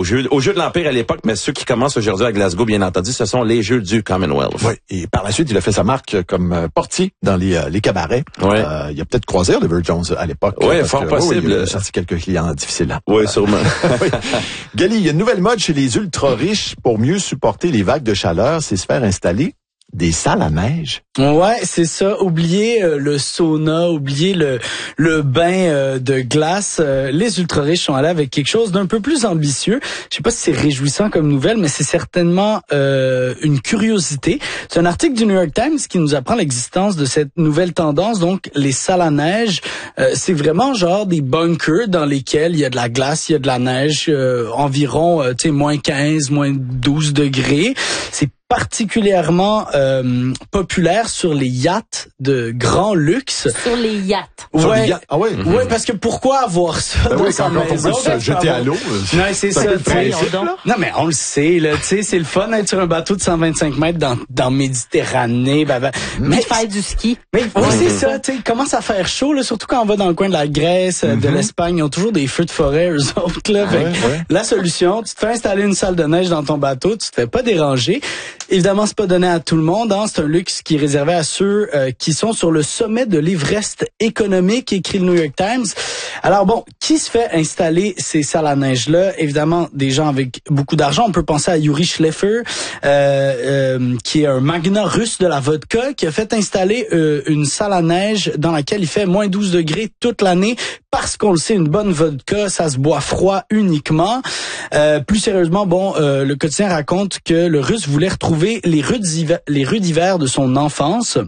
Jeux de l'Empire à l'époque, mais ceux qui commencent aujourd'hui à Glasgow, bien entendu, ce sont les Jeux du Commonwealth. Oui, et par la suite, il a fait sa marque comme portier dans les cabarets. Ouais. Il a peut-être croisé Oliver Jones à l'époque. Oui, fort possible. Il a sorti quelques clients difficiles là. Oui, sûrement. Oui. Gali, il y a une nouvelle mode chez les ultra-riches pour mieux supporter les vagues de chaleur, c'est se faire installer des salles à neige. Ouais, c'est ça. Oubliez le sauna, oubliez le bain de glace. Les ultra-riches sont allés avec quelque chose d'un peu plus ambitieux. Je sais pas si c'est réjouissant comme nouvelle, mais c'est certainement une curiosité. C'est un article du New York Times qui nous apprend l'existence de cette nouvelle tendance. Donc, les salles à neige, c'est vraiment genre des bunkers dans lesquels il y a de la glace, il y a de la neige, environ, moins 15, moins 12 degrés. C'est particulièrement populaire sur les yachts de grand luxe. Sur les yachts. Ouais. Ah ouais. Ouais, parce que pourquoi avoir ça dans sa quand on maison? peut se jeter à l'eau. Non, c'est ça. là. Non, mais on le sait, là, tu sais, c'est le fun d'être sur un bateau de 125 mètres dans Méditerranée. Mais faire du ski. Mais oui, c'est ça, tu sais, il commence à faire chaud, là, surtout quand on va dans le coin de la Grèce, de l'Espagne, ils ont toujours des feux de forêt, eux autres, là. La solution, tu te fais installer une salle de neige dans ton bateau, tu te fais pas déranger. Évidemment, c'est pas donné à tout le monde, hein. C'est un luxe qui est réservé à ceux qui sont sur le sommet de l'Everest économique, écrit le New York Times. Alors bon, qui se fait installer ces salles à neige-là? Évidemment, des gens avec beaucoup d'argent. On peut penser à Yuri Shlefer, qui est un magnat russe de la vodka, qui a fait installer une salle à neige dans laquelle il fait moins 12 degrés toute l'année, parce qu'on le sait, une bonne vodka, ça se boit froid uniquement. Plus sérieusement, le quotidien raconte que le Russe voulait retrouver les rues d'hiver de son enfance.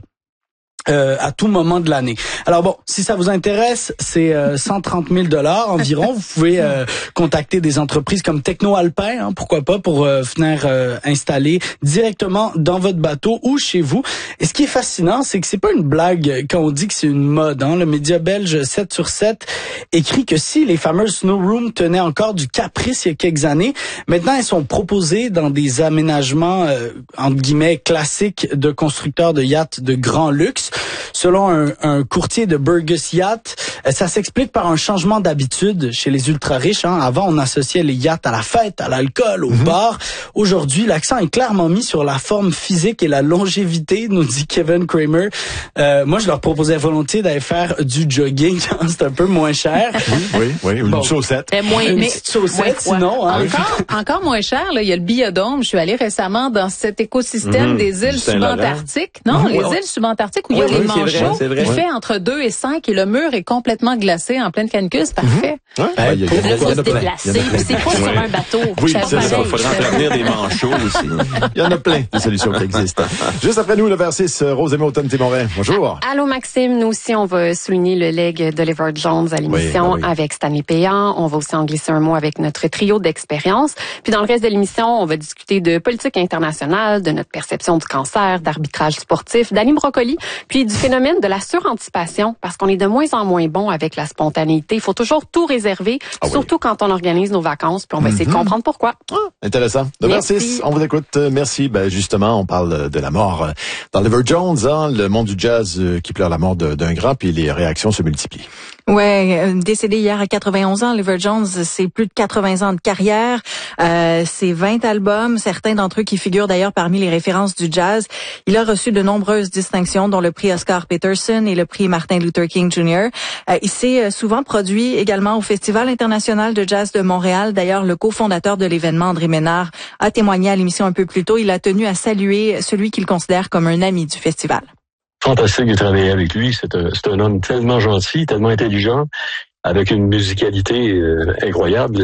À tout moment de l'année. Alors bon, si ça vous intéresse, c'est 130 000 $ environ. Vous pouvez contacter des entreprises comme Techno Alpin, hein, pourquoi pas, pour venir installer directement dans votre bateau ou chez vous. Et ce qui est fascinant, c'est que c'est pas une blague quand on dit que c'est une mode. Hein. Le média belge 7 sur 7 écrit que si les fameuses snow rooms tenaient encore du caprice il y a quelques années, maintenant elles sont proposées dans des aménagements entre guillemets classiques de constructeurs de yachts de grand luxe. Selon un courtier de Burgess Yacht, ça s'explique par un changement d'habitude chez les ultra-riches. Hein. Avant, on associait les yachts à la fête, à l'alcool, au bar. Aujourd'hui, l'accent est clairement mis sur la forme physique et la longévité, nous dit Kevin Kramer. Moi, je leur proposais volontiers d'aller faire du jogging. C'est un peu moins cher. Oui, une chaussette. Une petite chaussette, sinon. Hein. Encore moins cher, là, il y a le biodôme. Je suis allée récemment dans cet écosystème des îles subantarctiques. Non, les îles subantarctiques où il y a des manchots. Il fait entre 2 et 5 et le mur est complètement glacé en pleine canicule. C'est parfait. Il faut se déplacer. C'est pas sur un bateau. Oui, c'est ça. Il faudra entretenir des manchots aussi. Il y en a plein de solutions qui existent. Juste après nous, le vers 6, Rosemée Automne-Témorin. Bonjour. Allô, Maxime. Nous aussi, on va souligner le legs d'Oliver Jones à l'émission avec Stanley Payan. On va aussi en glisser un mot avec notre trio d'expérience. Puis dans le reste de l'émission, on va discuter de politique internationale, de notre perception du cancer, d'arbitrage sportif, d'Annie Brocoli, puis du phénomène de la suranticipation, parce qu'on est de moins en moins bon avec la spontanéité. Il faut toujours tout réserver, surtout quand on organise nos vacances, puis on va essayer de comprendre pourquoi. Intéressant. Le vers 6, on vous écoute. Merci. Justement, on parle de la mort d'Oliver Jones, hein, le monde du jazz qui pleure la mort d'un grand, puis les réactions se multiplient. Ouais, décédé hier à 91 ans, Oliver Jones, c'est plus de 80 ans de carrière, c'est 20 albums, certains d'entre eux qui figurent d'ailleurs parmi les références du jazz. Il a reçu de nombreuses distinctions, dont le prix Oscar Peterson et le prix Martin Luther King Jr. Il s'est souvent produit également au Festival international de jazz de Montréal. D'ailleurs, le cofondateur de l'événement, André Ménard, a témoigné à l'émission un peu plus tôt. Il a tenu à saluer celui qu'il considère comme un ami du festival. Fantastique de travailler avec lui. C'est un homme tellement gentil, tellement intelligent, avec une musicalité incroyable.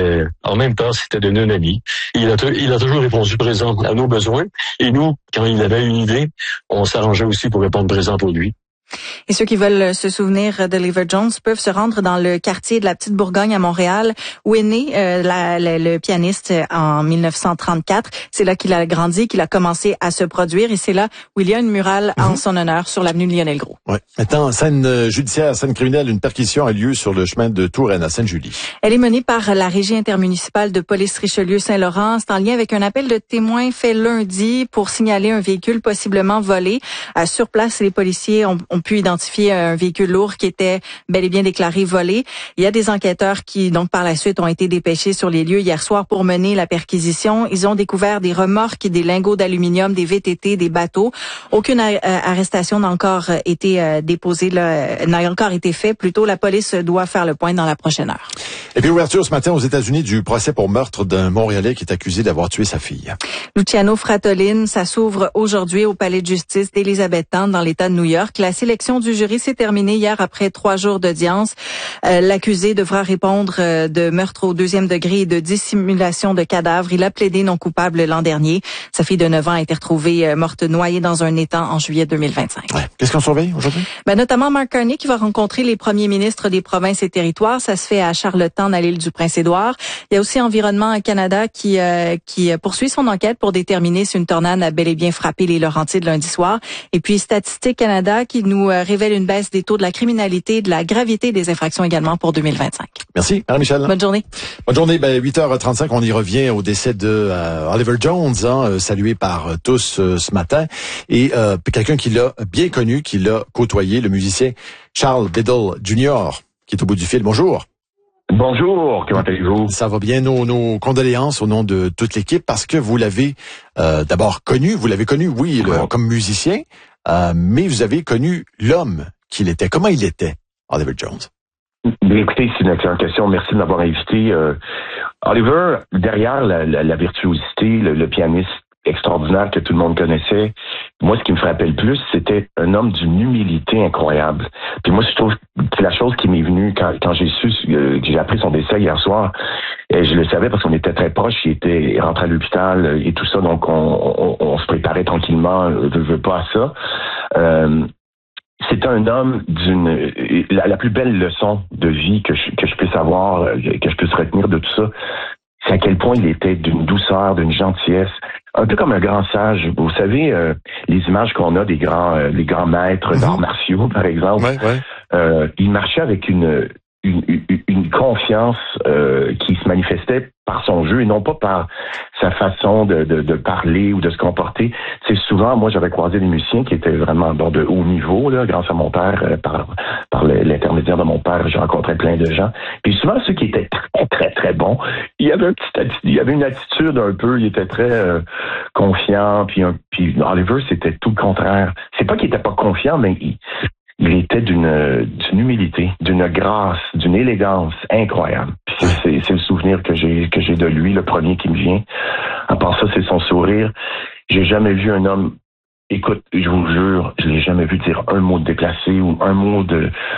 En même temps, c'était devenu un ami. Il a toujours répondu présent à nos besoins. Et nous, quand il avait une idée, on s'arrangeait aussi pour répondre présent pour lui. Et ceux qui veulent se souvenir d'Oliver Jones peuvent se rendre dans le quartier de la Petite Bourgogne à Montréal, où est né le pianiste en 1934. C'est là qu'il a grandi, qu'il a commencé à se produire, et c'est là où il y a une murale en son honneur sur l'avenue Lionel-Gros. Ouais. Maintenant, scène judiciaire, scène criminelle, une perquisition a lieu sur le chemin de Touraine à Sainte-Julie. Elle est menée par la Régie intermunicipale de police Richelieu-Saint-Laurent. C'est en lien avec un appel de témoins fait lundi pour signaler un véhicule possiblement volé. Sur place, les policiers ont ont pu identifier un véhicule lourd qui était bel et bien déclaré volé. Il y a des enquêteurs qui, donc, par la suite, ont été dépêchés sur les lieux hier soir pour mener la perquisition. Ils ont découvert des remorques, des lingots d'aluminium, des VTT, des bateaux. Aucune arrestation n'a encore été déposée, n'a encore été faite. Plutôt, la police doit faire le point dans la prochaine heure. Et puis, ouverture ce matin aux États-Unis du procès pour meurtre d'un Montréalais qui est accusé d'avoir tué sa fille. Luciano Fratolin, ça s'ouvre aujourd'hui au palais de justice d'Elizabethtown dans l'État de New York. La sélection du jury s'est terminée hier après 3 jours d'audience. L'accusé devra répondre de meurtre au 2e degré et de dissimulation de cadavres. Il a plaidé non coupable l'an dernier. Sa fille de 9 ans a été retrouvée morte noyée dans un étang en juillet 2025. Ouais. Qu'est-ce qu'on surveille aujourd'hui? Notamment Mark Carney qui va rencontrer les premiers ministres des provinces et territoires. Ça se fait à Charlottetown, à l'île du Prince-Édouard. Il y a aussi Environnement Canada qui poursuit son enquête pour déterminer si une tornade a bel et bien frappé les Laurentides lundi soir. Et puis Statistique Canada qui nous révèle une baisse des taux de la criminalité et de la gravité des infractions également pour 2025. Merci, Marie-Michel. Bonne journée. Bonne journée. 8h35, on y revient au décès de Oliver Jones, salué par tous ce matin. Et quelqu'un qui l'a bien connu, qui l'a côtoyé, le musicien Charles Biddle Jr., qui est au bout du fil. Bonjour. Bonjour, comment allez-vous? Ça va bien. Nos condoléances au nom de toute l'équipe parce que vous l'avez d'abord connu. Vous l'avez connu, oui, comme musicien, mais vous avez connu l'homme qu'il était. Comment il était, Oliver Jones? Bien, écoutez, c'est une excellente question. Merci de m'avoir invité. Oliver, derrière la virtuosité, le pianiste extraordinaire que tout le monde connaissait, moi, ce qui me frappait le plus, c'était un homme d'une humilité incroyable. Puis moi, je trouve que c'est la chose qui m'est venue quand j'ai su que j'ai appris son décès hier soir. Et je le savais parce qu'on était très proches. Il était rentré à l'hôpital et tout ça, donc on se préparait tranquillement, je veux pas à ça. C'est un homme la plus belle leçon de vie que je puisse avoir, que je puisse retenir de tout ça, c'est à quel point il était d'une douceur, d'une gentillesse, un peu comme un grand sage. Vous savez, les images qu'on a des grands maîtres d'arts martiaux, par exemple, il marchait avec une confiance qui se manifestait par son jeu et non pas par sa façon de parler ou de se comporter. C'est souvent, moi, j'avais croisé des musiciens qui étaient vraiment de haut niveau, là, grâce à mon père, par l'intermédiaire de mon père, j'ai rencontré plein de gens. Puis souvent, ceux qui étaient très, très, très bons, il y avait une attitude un peu, il était très confiant, puis Oliver, c'était tout le contraire. C'est pas qu'il était pas confiant, mais il était d'une humilité, d'une grâce, d'une élégance incroyable. C'est le souvenir que j'ai de lui, le premier qui me vient. À part ça, c'est son sourire. J'ai jamais vu un homme, écoute, je vous jure, je l'ai jamais vu dire un mot de déplacé ou un mot de